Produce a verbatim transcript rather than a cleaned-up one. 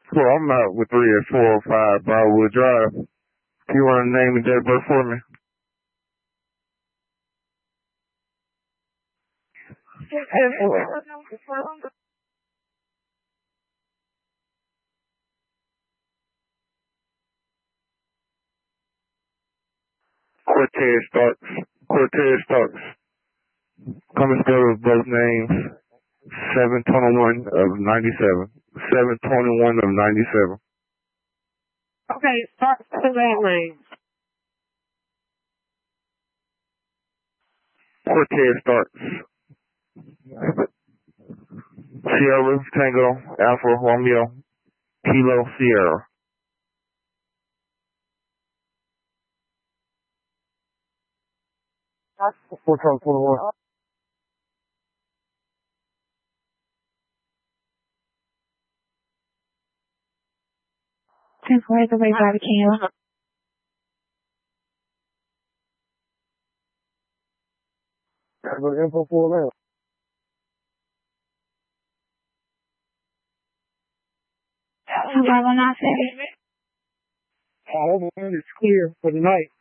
Well, I'm out with three at four oh five Briarwood Drive. Do you want to name and date of birth for me? Cortez Starks. Cortez Starks. Come and spell both names. seven twenty-one of ninety-seven. seven twenty-one of ninety-seven. Okay, Starks to that name. Cortez Starks. Sierra Tango Alpha Romeo Kilo Sierra. four twenty-one. Ten four is away barbecue. Gotta go to info for that. Bravo nine seven. All of it is clear for the night.